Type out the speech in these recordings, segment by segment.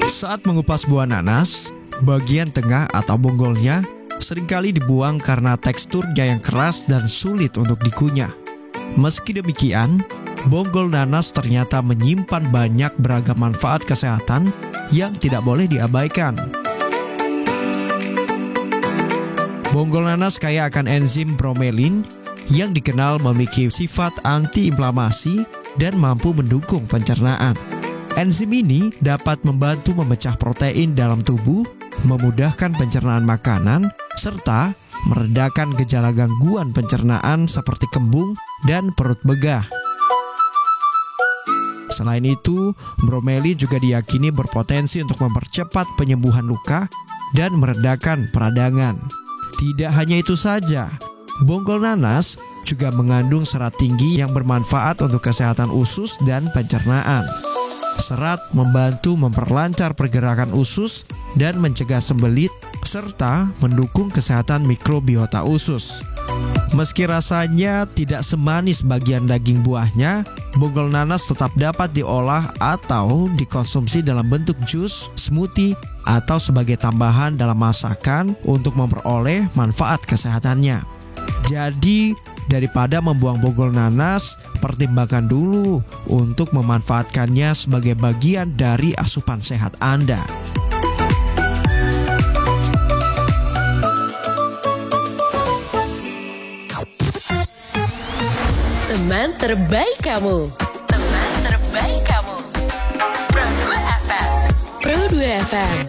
Saat mengupas buah nanas, bagian tengah atau bonggolnya seringkali dibuang karena teksturnya yang keras dan sulit untuk dikunyah. Meski demikian, bonggol nanas ternyata menyimpan banyak beragam manfaat kesehatan yang tidak boleh diabaikan. Bonggol nanas kaya akan enzim bromelin yang dikenal memiliki sifat antiinflamasi dan mampu mendukung pencernaan. Enzim ini dapat membantu memecah protein dalam tubuh, memudahkan pencernaan makanan, serta meredakan gejala gangguan pencernaan seperti kembung dan perut begah. Selain itu, bromeli juga diyakini berpotensi untuk mempercepat penyembuhan luka dan meredakan peradangan. Tidak hanya itu saja, bonggol nanas juga mengandung serat tinggi yang bermanfaat untuk kesehatan usus dan pencernaan. Serat membantu memperlancar pergerakan usus dan mencegah sembelit, serta mendukung kesehatan mikrobiota usus. Meski rasanya tidak semanis bagian daging buahnya, bonggol nanas tetap dapat diolah atau dikonsumsi dalam bentuk jus, smoothie, atau sebagai tambahan dalam masakan untuk memperoleh manfaat kesehatannya. Jadi, daripada membuang bonggol nanas, pertimbangkan dulu untuk memanfaatkannya sebagai bagian dari asupan sehat Anda. Teman terbaik kamu. Teman terbaik kamu. Pro 2 FM. Pro 2 FM.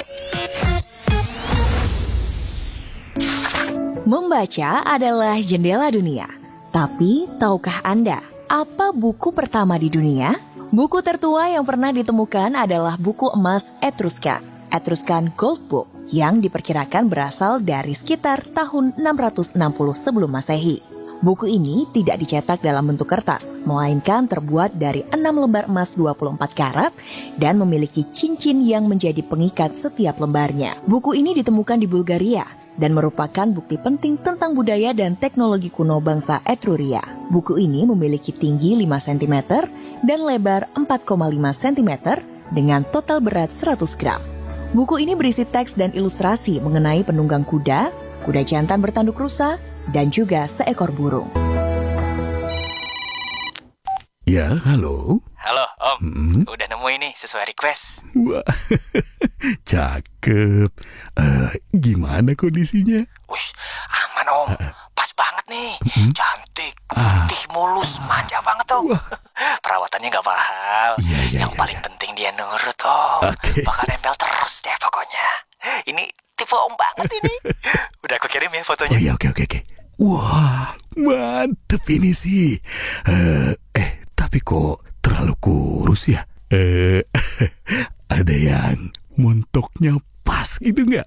Membaca adalah jendela dunia. Tapi, tahukah Anda apa buku pertama di dunia? Buku tertua yang pernah ditemukan adalah buku emas Etruscan, Etruscan Gold Book, yang diperkirakan berasal dari sekitar tahun 660 sebelum Masehi. Buku ini tidak dicetak dalam bentuk kertas, melainkan terbuat dari 6 lembar emas 24 karat dan memiliki cincin yang menjadi pengikat setiap lembarnya. Buku ini ditemukan di Bulgaria dan merupakan bukti penting tentang budaya dan teknologi kuno bangsa Etruria. Buku ini memiliki tinggi 5 cm dan lebar 4,5 cm dengan total berat 100 gram. Buku ini berisi teks dan ilustrasi mengenai penunggang kuda, kuda jantan bertanduk rusa, dan juga seekor burung. Ya, halo. Halo, Om. Udah nemu ini sesuai request. Wah, cakep. Gimana kondisinya? Wih, aman, Om. Pas banget nih. Cantik, putih, mulus, manja banget, Om. Perawatannya gak mahal. Yang paling penting dia nurut, Om. Bakal nempel terus deh pokoknya. Ini tipe Om banget ini. Udah aku kirim ya fotonya. Oh iya, oke. Wah, mantep ini sih. Tapi kok terlalu kurus ya? Ada yang montoknya pas gitu nggak?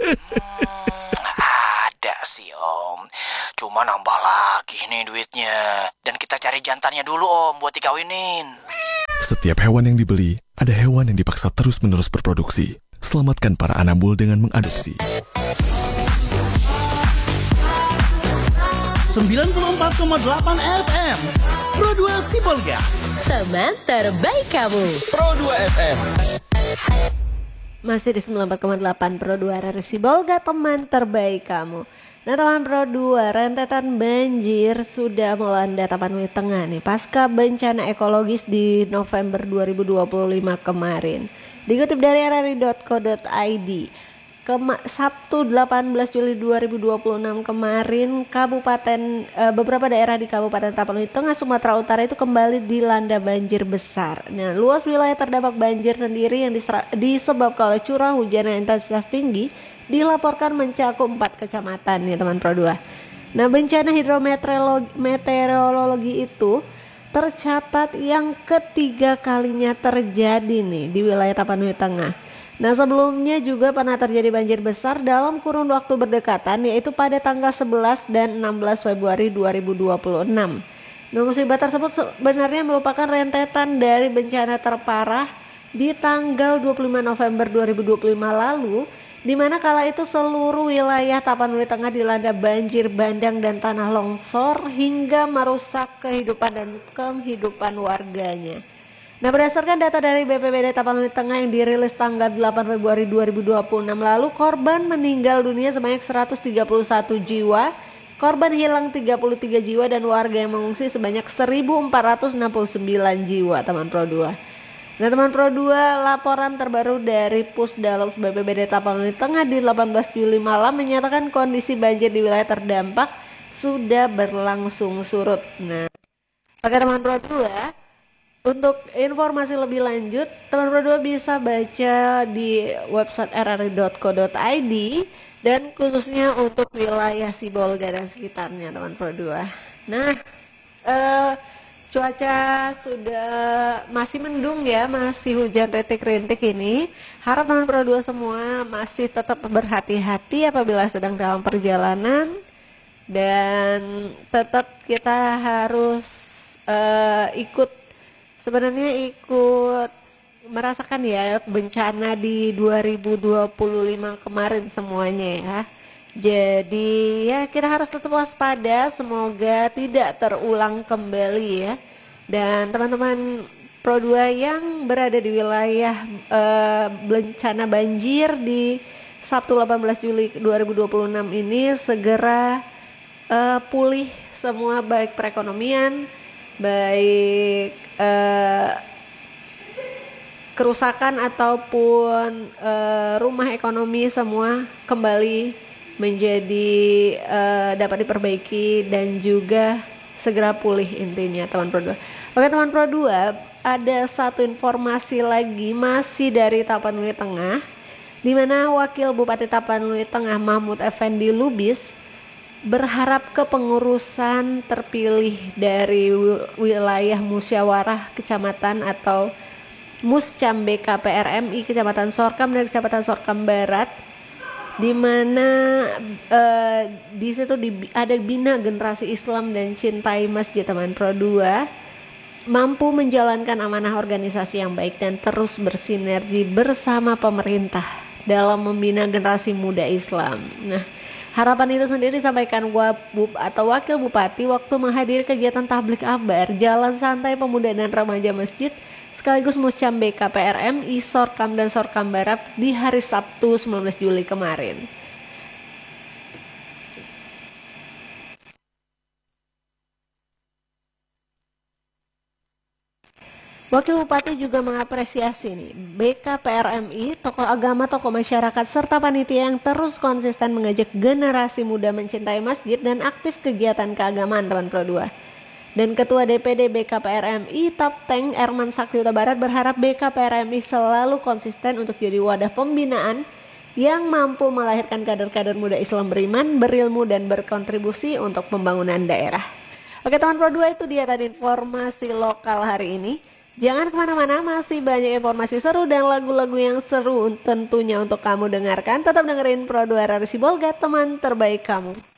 Ada sih, Om. Cuma nambah lagi nih duitnya. Dan kita cari jantannya dulu, Om, buat dikawinin. Setiap hewan yang dibeli, ada hewan yang dipaksa terus-menerus berproduksi. Selamatkan para anabul dengan mengadopsi. 94,8 FM Pro 2 Sibolga. Teman terbaik kamu. Pro 2 FM. Masih di 94,8 Pro 2 RRI Sibolga, teman terbaik kamu. Nah teman Pro 2, rentetan banjir sudah melanda Tapanuli Tengah nih pasca bencana ekologis di November 2025 kemarin. Dikutip dari rri.co.id, Sabtu 18 Juli 2026 kemarin, beberapa daerah di Kabupaten Tapanuli Tengah, Sumatera Utara itu kembali dilanda banjir besar. Nah, luas wilayah terdampak banjir sendiri yang disebabkan oleh curah hujan yang intensitas tinggi dilaporkan mencakup 4 kecamatan nih teman Pro 2. Nah, bencana hidrometeorologi itu tercatat yang ketiga kalinya terjadi nih di wilayah Tapanuli Tengah. Nah sebelumnya juga pernah terjadi banjir besar dalam kurun waktu berdekatan, yaitu pada tanggal 11 dan 16 Februari 2026. Nah musibah tersebut sebenarnya merupakan rentetan dari bencana terparah di tanggal 25 November 2025 lalu, di mana kala itu seluruh wilayah Tapanuli Tengah dilanda banjir bandang dan tanah longsor hingga merusak kehidupan warganya. Nah, berdasarkan data dari BPBD Tapanuli Tengah yang dirilis tanggal 8 Februari 2026 lalu, korban meninggal dunia sebanyak 131 jiwa, korban hilang 33 jiwa, dan warga yang mengungsi sebanyak 1.469 jiwa, teman Pro 2. Nah, teman Pro 2, laporan terbaru dari Pusdalops BPBD Tapanuli Tengah di 18 Juli malam menyatakan kondisi banjir di wilayah terdampak sudah berlangsung surut. Nah, oke teman Pro 2, untuk informasi lebih lanjut, teman Pro 2 bisa baca di website rri.co.id dan khususnya untuk wilayah Sibolga dan sekitarnya, teman Pro 2. Nah, cuaca sudah masih mendung ya, masih hujan rintik-rintik ini. Harap teman Pro 2 semua masih tetap berhati-hati apabila sedang dalam perjalanan, dan tetap kita harus ikut merasakan ya bencana di 2025 kemarin semuanya ya. Jadi ya kita harus tetap waspada, semoga tidak terulang kembali ya. Dan teman-teman Pro 2 yang berada di wilayah bencana banjir di Sabtu 18 Juli 2026 ini segera pulih semua, baik perekonomian, baik kerusakan ataupun rumah ekonomi, semua kembali menjadi dapat diperbaiki dan juga segera pulih intinya, teman Pro 2. Oke teman Pro 2, ada satu informasi lagi masih dari Tapanuli Tengah, di mana Wakil Bupati Tapanuli Tengah Mahmud Effendi Lubis berharap kepengurusan terpilih dari wilayah musyawarah kecamatan atau Muscam BKPRMI Kecamatan Sorkam dan Kecamatan Sorkam Barat, di mana di situ ada Bina Generasi Islam dan Cintai Masjid, teman Pro 2, mampu menjalankan amanah organisasi yang baik dan terus bersinergi bersama pemerintah dalam membina generasi muda Islam. Nah, harapan itu sendiri disampaikan Wabub atau Wakil Bupati waktu menghadiri kegiatan tablik akbar Jalan Santai Pemuda dan Remaja Masjid sekaligus Muscam BKPRMI Sorkam dan Sorkam Barat di hari Sabtu 19 Juli kemarin. Wakil Bupati juga mengapresiasi nih BKPRMI, tokoh agama, tokoh masyarakat, serta panitia yang terus konsisten mengajak generasi muda mencintai masjid dan aktif kegiatan keagamaan, teman Pro 2. Dan Ketua DPD BKPRMI Tapteng Erman Sakti Huta Barat berharap BKPRMI selalu konsisten untuk jadi wadah pembinaan yang mampu melahirkan kader-kader muda Islam beriman, berilmu, dan berkontribusi untuk pembangunan daerah. Oke teman Pro 2, itu dia tadi informasi lokal hari ini. Jangan kemana-mana, masih banyak informasi seru dan lagu-lagu yang seru tentunya untuk kamu dengarkan. Tetap dengerin Pro 2 RRI Sibolga, teman terbaik kamu.